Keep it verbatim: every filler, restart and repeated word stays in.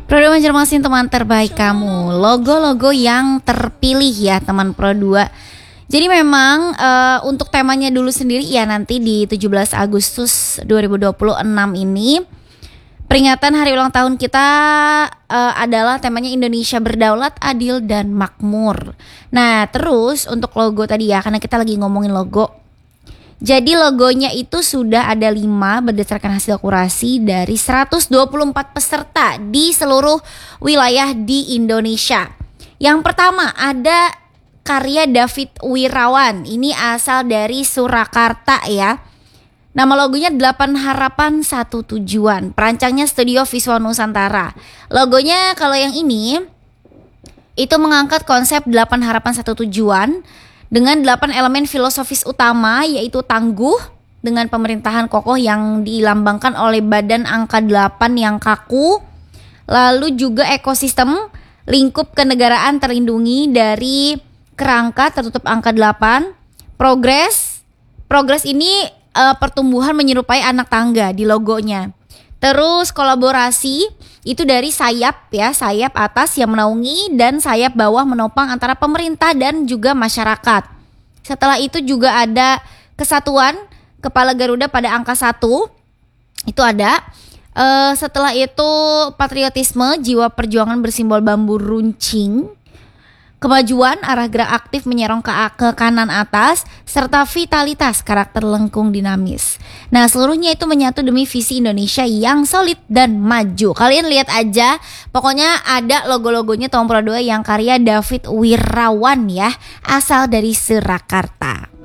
Pro dua mencermasin teman terbaik kamu. Logo-logo yang terpilih ya teman Pro dua. Jadi memang uh, untuk temanya dulu sendiri ya nanti di tujuh belas Agustus dua ribu dua puluh enam ini peringatan hari ulang tahun kita uh, adalah temanya Indonesia Berdaulat, Adil, dan Makmur. Nah terus untuk logo tadi ya, karena kita lagi ngomongin logo, jadi logonya itu sudah ada lima berdasarkan hasil kurasi dari seratus dua puluh empat peserta di seluruh wilayah di Indonesia. Yang pertama ada karya David Wirawan, ini asal dari Surakarta ya. Nama logonya delapan harapan satu tujuan, perancangnya Studio Visual Nusantara. Logonya kalau yang ini itu mengangkat konsep delapan harapan satu tujuan dengan delapan elemen filosofis utama, yaitu tangguh dengan pemerintahan kokoh yang dilambangkan oleh badan angka delapan yang kaku. Lalu juga ekosistem lingkup kenegaraan terlindungi dari kerangka tertutup angka delapan. Progres, progres ini uh, pertumbuhan menyerupai anak tangga di logonya. Terus kolaborasi itu dari sayap ya, sayap atas yang menaungi dan sayap bawah menopang antara pemerintah dan juga masyarakat. Setelah itu juga ada kesatuan, kepala Garuda pada angka satu, itu ada. Uh, setelah itu patriotisme, jiwa perjuangan bersimbol bambu runcing. Kemajuan, arah gerak aktif menyerong ke, ke kanan atas, serta vitalitas, karakter lengkung dinamis. Nah seluruhnya itu menyatu demi visi Indonesia yang solid dan maju. Kalian lihat aja, pokoknya ada logo-logonya Tom Pro dua yang karya David Wirawan ya, asal dari Surakarta.